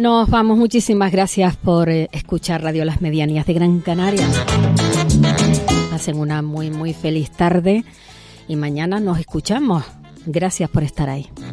Nos vamos, muchísimas gracias por escuchar Radio Las Medianías de Gran Canaria. Pasen una muy feliz tarde y mañana nos escuchamos. Gracias por estar ahí.